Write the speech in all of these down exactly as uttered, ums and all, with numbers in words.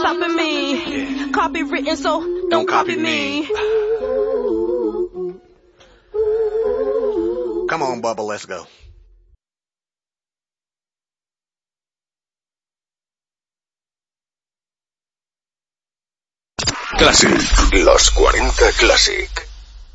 stopping me. Copywritten, so don't copy me. Come on, Bubba, let's go. Classic. Los cuarenta Classic.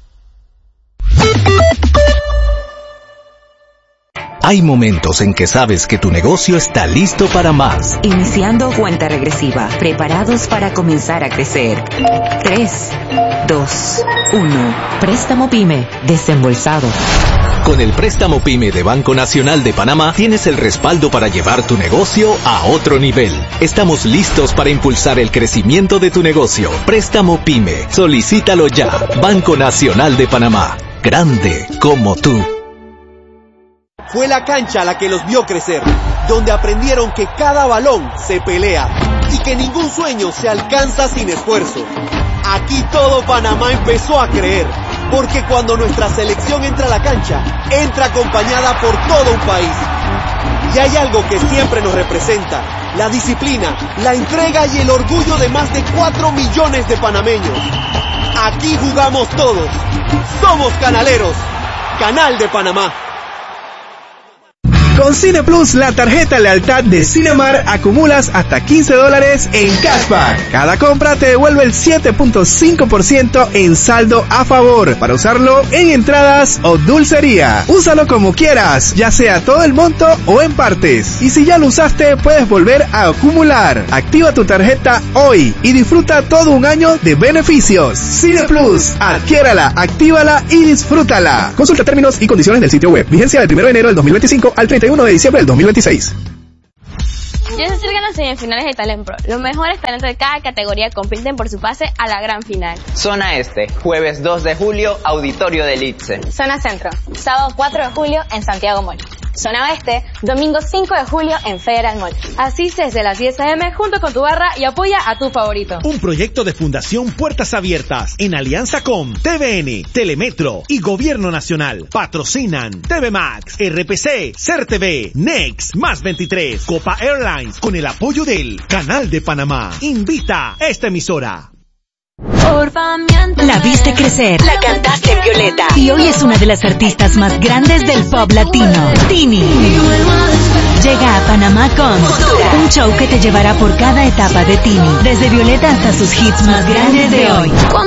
Hay momentos en que sabes que tu negocio está listo para más. Iniciando cuenta regresiva, preparados para comenzar a crecer. tres, dos, uno. Préstamo PYME, desembolsado. Con el préstamo PYME de Banco Nacional de Panamá tienes el respaldo para llevar tu negocio a otro nivel. Estamos listos para impulsar el crecimiento de tu negocio. Préstamo PYME. Solicítalo ya. Banco Nacional de Panamá. Grande como tú. Fue la cancha la que los vio crecer, donde aprendieron que cada balón se pelea y que ningún sueño se alcanza sin esfuerzo. Aquí todo Panamá empezó a creer, porque cuando nuestra selección entra a la cancha, entra acompañada por todo un país. Y hay algo que siempre nos representa: la disciplina, la entrega y el orgullo de más de cuatro millones de panameños. Aquí jugamos todos. Somos canaleros. Canal de Panamá. Con Cine Plus, la tarjeta lealtad de Cinemar, acumulas hasta quince dólares en cashback. Cada compra te devuelve el siete punto cinco por ciento en saldo a favor, para usarlo en entradas o dulcería. Úsalo como quieras, ya sea todo el monto o en partes. Y si ya lo usaste, puedes volver a acumular. Activa tu tarjeta hoy y disfruta todo un año de beneficios. Cine Plus, adquiérala, actívala y disfrútala. Consulta términos y condiciones del sitio web. Vigencia del primero de enero del dos mil veinticinco al treinta y uno de diciembre del dos mil veintiséis. Ya se acercan las semifinales de Talent Pro. Los mejores talentos de cada categoría compiten por su pase a la gran final. Zona Este, jueves dos de julio, Auditorio del ITSE. Zona Centro, sábado cuatro de julio en Santiago Mall. Zona Oeste, domingo cinco de julio en Federal Mall. Asiste desde las diez a eme junto con tu barra y apoya a tu favorito. Un proyecto de Fundación Puertas Abiertas en alianza con T V N, Telemetro y Gobierno Nacional. Patrocinan T V Max, R P C, CERTV, Next, Más veintitrés, Copa Airlines con el apoyo del Canal de Panamá. Invita a esta emisora. La viste crecer, la cantaste en Violeta y hoy es una de las artistas más grandes del pop latino. Tini llega a Panamá con un show que te llevará por cada etapa de Tini, desde Violeta hasta sus hits más grandes de hoy.